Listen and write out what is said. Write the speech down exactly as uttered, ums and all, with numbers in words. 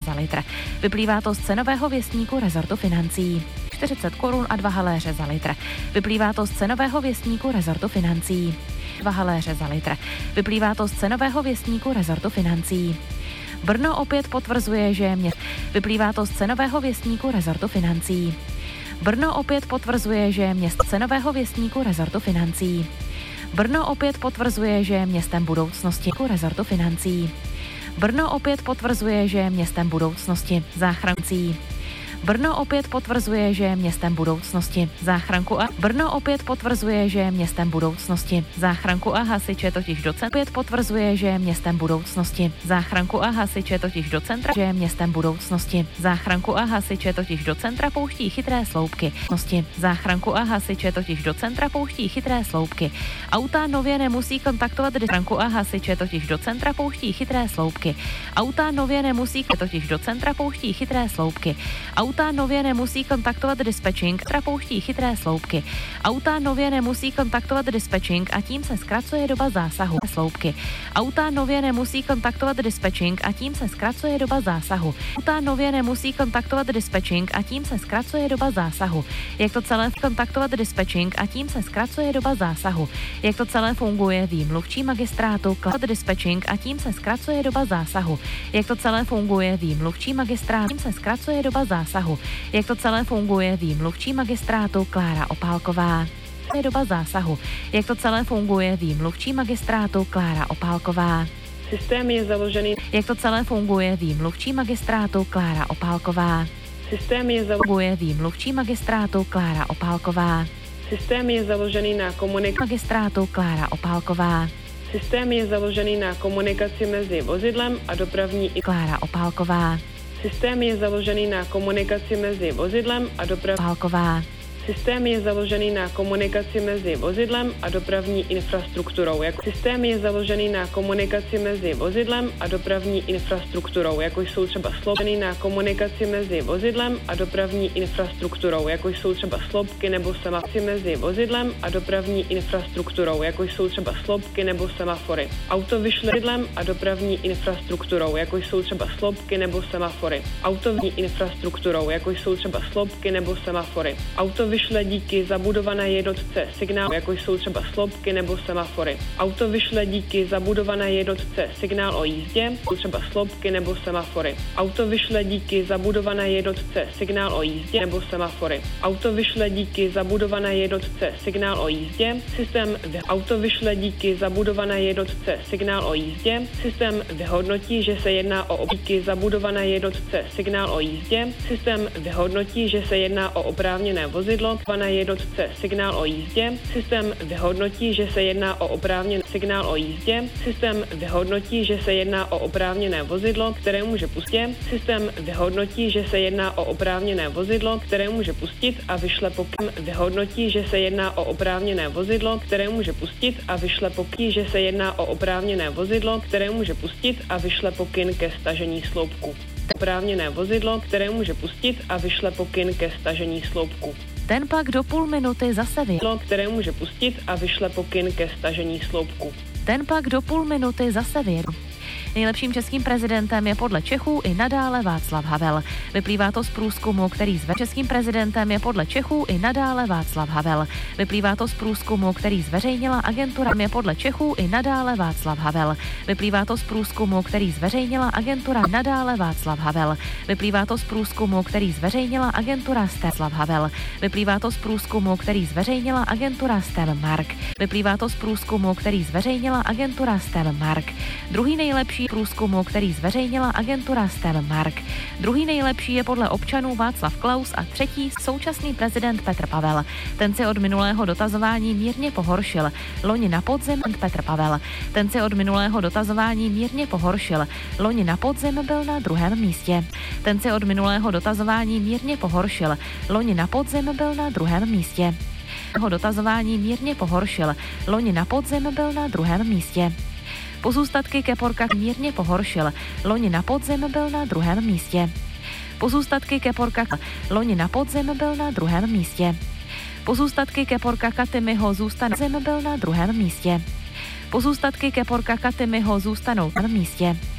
za litr. Vyplývá to z cenového věstníku rezortu financí. čtyřicet korun a dva haléře za litr. Vyplývá to z cenového věstníku rezortu financí. dva haléře za litr. Vyplývá to z cenového věstníku rezortu financí. Brno opět potvrzuje, že je město. Vyplývá to z cenového věstníku rezortu financí. Brno opět potvrzuje, že je město cenového věstníku rezortu financí. Brno opět potvrzuje, že je městem budoucnosti rezortu financí. Brno opět potvrzuje, že je městem budoucnosti záchrancí. Brno opět potvrzuje, že je městem budoucnosti záchranku a Brno opět potvrzuje, že je městem budoucnosti záchranku a hasiče totiž do centra opět potvrzuje, že je městem budoucnosti záchranku a hasiče totiž do centra že je městem budoucnosti záchranku a hasiče totiž do centra pouští chytré sloupky nosti záchranku a hasiče totiž do centra pouští chytré sloupky. Auta nově nemusí kontaktovat záchranku a hasiče totiž do centra pouští chytré sloupky. Auta nově nemusí totiž do centra pouští chytré sloupky. Auta nově nemusí kontaktovat dispečing, která pouští chytré sloupky. Auta nově nemusí kontaktovat dispečing a tím se zkracuje doba zásahu. Sloupky. Auta nově nemusí kontaktovat dispečing a tím se zkracuje doba zásahu. Auta nově nemusí kontaktovat dispečing a tím se zkracuje doba zásahu. Jak to celé kontaktovat dispečing a tím se zkracuje doba zásahu. Jak to celé funguje, ví mluvčí magistrátu klad dispečing a tím se zkracuje doba zásahu. Jak to celé funguje, ví mluvčí magistrátu, tím se zkracuje doba zásahu. Jak to celé funguje, ví mluvčí magistrátu Klára Opálková. Je doba zásahu. Jak to celé funguje, ví mluvčí magistrátu Klára Opálková. Systém je založený. Jak to celé funguje, ví mluvčí magistrátu Klára Opálková. Systém je založený. Ví mluvčí magistrátu Klára Opálková. Systém je založený na komunikaci. Magistrátu Klára Opálková. Systém je založený na komunikaci mezi vozidlem a dopravní i Klára Opálková. Systém je založený na komunikaci mezi vozidlem a dopravní. Opálková. Systém je založený na komunikaci mezi vozidlem a dopravní infrastrukturou. Jako systém je založený na komunikaci mezi vozidlem a dopravní infrastrukturou, jako jsou třeba sloupky na komunikaci mezi vozidlem a dopravní infrastrukturou, jako jsou třeba sloupky nebo semafory mezi vozidlem a dopravní infrastrukturou, jako jsou třeba sloupky nebo semafory. Auto vyšle vozidlem a dopravní infrastrukturou, jako jsou třeba sloupky nebo semafory. Auto infrastrukturou, jako jsou třeba sloupky nebo semafory. Auto vyšle díky zabudované jednotce signál, jako jsou třeba sloupky nebo semafory. Auto vyšle díky zabudované jednotce signál o jízdě, jsou třeba sloupky nebo semafory. Auto vyšle díky zabudované jednotce signál o jízdě nebo semafory. Auto vyšle díky zabudované jednotce signál o jízdě, systém vy... Auto vyšle díky zabudované jednotce signál o jízdě, systém vyhodnotí, že se jedná o díky zabudované jednotce signál o jízdě, systém vyhodnotí, že se jedná o oprávněné vozidlo na jednotce signál o jízdě, systém vyhodnotí, že se jedná o oprávněný signál o jízdě, systém vyhodnotí, že se jedná o oprávněné vozidlo, které může pustit, systém vyhodnotí, že se jedná o oprávněné vozidlo, které může pustit a vyšle pokyn, vyhodnotí, že se jedná o oprávněné vozidlo, které může pustit a vyšle pokyn, že se jedná o oprávněné vozidlo, které může pustit a vyšle pokyn ke stažení sloupku. Oprávněné vozidlo, které může pustit a vyšle pokyn ke stažení sloupku. Ten pak do půl minuty zase vyjel, které může pustit a vyšle pokyn ke stažení sloupku. Ten pak do půl minuty zase vyjel. Nejlepším českým prezidentem je podle Čechů i nadále Václav Havel. Vyplývá to z průzkumu, který zve... Českým prezidentem je podle Čechů i nadále Václav Havel. Vyplývá to z průzkumu, který zveřejnila agentura je podle Čechů i nadále Václav Havel. Vyplývá to z průzkumu, který zveřejnila agentura nadále Václav Havel. Vyplývá to z průzkumu, který zveřejnila agentura Václav Havel. Vyplývá to z průzkumu, který zveřejnila agentura STEM Mark. Vyplývá to z průzkumu, který zveřejnila agentura STEM Mark. Druhý nejlepší průzkumu, který zveřejnila agentura STEM Mark. Druhý nejlepší je podle občanů Václav Klaus a třetí současný prezident Petr Pavel. Ten si od minulého dotazování mírně pohoršil. Loni na podzim Petr Pavel. Ten si od minulého dotazování mírně pohoršil. Loni na podzim byl na druhém místě. Ten si od minulého dotazování mírně pohoršil. Loni na podzim byl na druhém místě. Jeho dotazování mírně pohoršil. Loni na podzim byl na druhém místě. Pozůstatky Keporka mírně pohoršil. Loni na podzim byl na druhém místě. Pozůstatky Keporka loni na podzim byl na druhém místě. Pozůstatky Keporka Katymyho zůstanou byl na druhém místě. Pozůstatky Keporka Katymyho zůstanou na místě.